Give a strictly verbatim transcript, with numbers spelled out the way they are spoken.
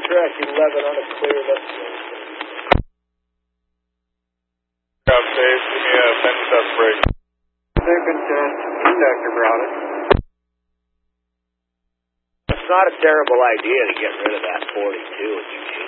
track eleven on a clear left. Drop safe, give me a ten step break. Second ten, Doctor Browder. It's not a terrible idea to get rid of that forty-two if you choose.